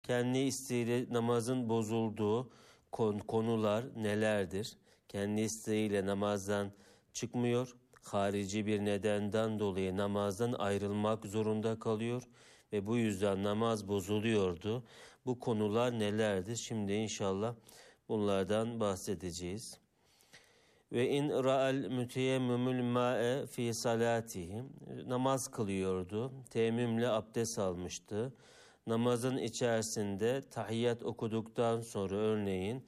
Kendi isteğiyle namazın bozulduğu konular nelerdir? Kendi isteğiyle namazdan çıkmıyor, harici bir nedenden dolayı namazdan ayrılmak zorunda kalıyor ve bu yüzden namaz bozuluyordu. Bu konular nelerdir? Şimdi inşallah bunlardan bahsedeceğiz. Ve in ra'al müteyemmimül ma'e fi salatihi, namaz kılıyordu. Teyemmümle abdest almıştı. Namazın içerisinde tahiyyat okuduktan sonra örneğin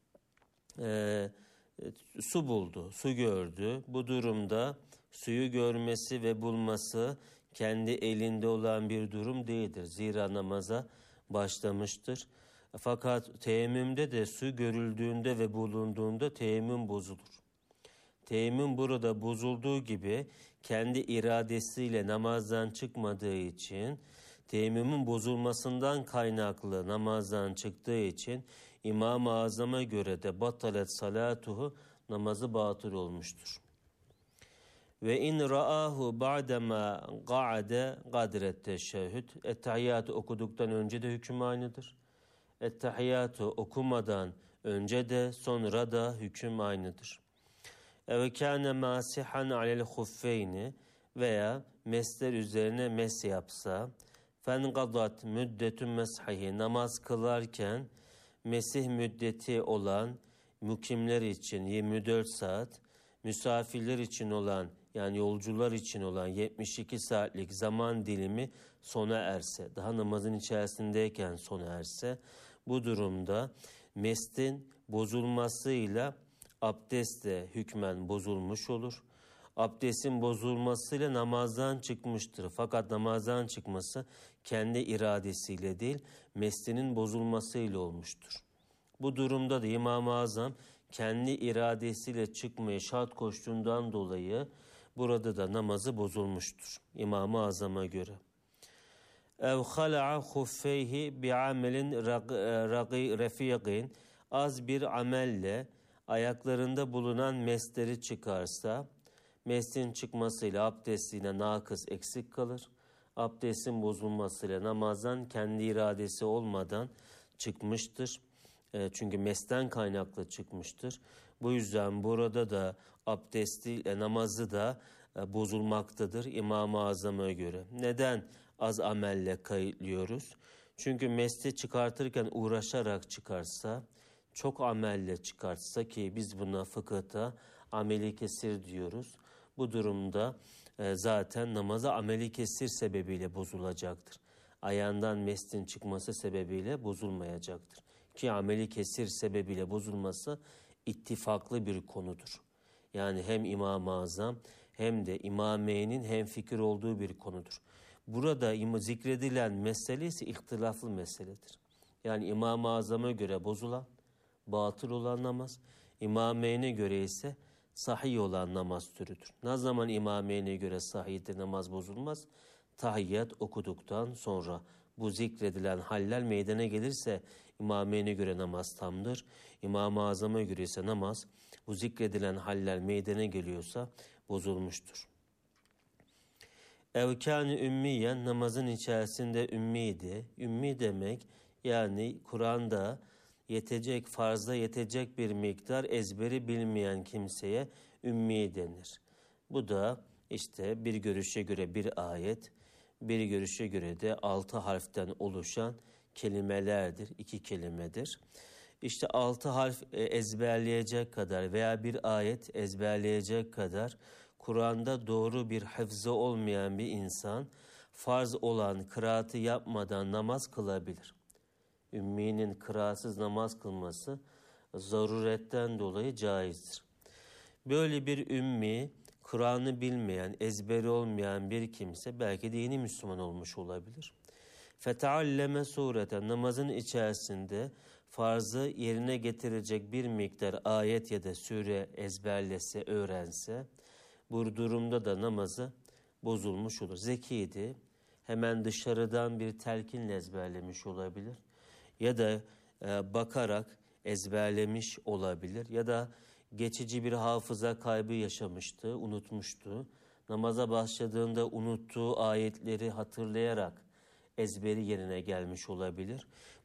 su buldu, su gördü. Bu durumda suyu görmesi ve bulması kendi elinde olan bir durum değildir. Zira namaza başlamıştır. Fakat teyemmümde de su görüldüğünde ve bulunduğunda teyemmüm bozulur. Teyemmüm burada bozulduğu gibi kendi iradesiyle namazdan çıkmadığı için, teyemmümün bozulmasından kaynaklı namazdan çıktığı için İmam-ı Azam'a göre de batalet salatuhu, namazı batıl olmuştur. Ve in ra'ahu ba'dema qa'ade qadret teşehhüd, ettehiyyatı okuduktan önce de hüküm aynıdır. Ettehiyyatı okumadan önce de sonra da hüküm aynıdır. Ev kâne mâsihan alel huffeyni, veya mesler üzerine mes yapsa, fengadat müddetün meshihi, namaz kılarken mesih müddeti olan mukimler için 24 saat, misafirler için olan, yani yolcular için olan 72 saatlik zaman dilimi sona erse, daha namazın içerisindeyken sona erse, bu durumda mestin bozulmasıyla abdest de hükmen bozulmuş olur. Abdestin bozulmasıyla namazdan çıkmıştır. Fakat namazdan çıkması kendi iradesiyle değil, mesleğinin bozulmasıyla olmuştur. Bu durumda da İmam-ı Azam kendi iradesiyle çıkmaya şart koştuğundan dolayı burada da namazı bozulmuştur İmam-ı Azam'a göre. Ev khala'a huffeyhi bi'amelin rafiqin, az bir amelle ayaklarında bulunan mesleri çıkarsa, meslin çıkmasıyla abdestine nakıs eksik kalır. Abdestin bozulmasıyla namazdan kendi iradesi olmadan çıkmıştır. Çünkü mesten kaynaklı çıkmıştır. Bu yüzden burada da abdesti, namazı da bozulmaktadır İmam-ı Azam'a göre. Neden az amelle kayıtlıyoruz? Çünkü mesli çıkartırken uğraşarak çıkarsa, çok amelle çıkartsa, ki biz buna fıkıhta ameli kesir diyoruz. Bu durumda zaten namaza ameli kesir sebebiyle bozulacaktır. Ayağından meslin çıkması sebebiyle bozulmayacaktır. Ki ameli kesir sebebiyle bozulması ittifaklı bir konudur. Yani hem İmam-ı Azam hem de İmameyn'in hemfikir olduğu bir konudur. Burada zikredilen mesele ise ihtilaflı meseledir. Yani İmam-ı Azam'a göre bozulan, batıl olan namaz, İmameyn'e göre ise sahih olan namaz türüdür. Ne zaman İmameyn'e göre sahihtir, namaz bozulmaz? Tahiyyat okuduktan sonra bu zikredilen haller meydana gelirse İmameyn'e göre namaz tamdır. İmam-ı Azam'a göre ise namaz, bu zikredilen haller meydana geliyorsa bozulmuştur. Evkâni ümmiyen, namazın içerisinde ümmiydi. Ümmi demek yani Kur'an'da yetecek, farzda yetecek bir miktar ezberi bilmeyen kimseye ümmi denir. Bu da işte bir görüşe göre bir ayet, bir görüşe göre de 6 harften oluşan kelimelerdir, 2 kelimedir. İşte 6 harf ezberleyecek kadar veya bir ayet ezberleyecek kadar Kur'an'da doğru bir hafızı olmayan bir insan farz olan kıraatı yapmadan namaz kılabilir. Ümminin kıraatsız namaz kılması zaruretten dolayı caizdir. Böyle bir ümmi, Kur'an'ı bilmeyen, ezberi olmayan bir kimse belki de yeni Müslüman olmuş olabilir. Fetealleme sureten, namazın içerisinde farzı yerine getirecek bir miktar ayet ya da sure ezberlese, öğrense, bu durumda da namazı bozulmuş olur. Zekiydi, hemen dışarıdan bir telkinle ezberlemiş olabilir. Ya da bakarak ezberlemiş olabilir. Ya da geçici bir hafıza kaybı yaşamıştı, unutmuştu. Namaza başladığında unuttuğu ayetleri hatırlayarak ezberi yerine gelmiş olabilir.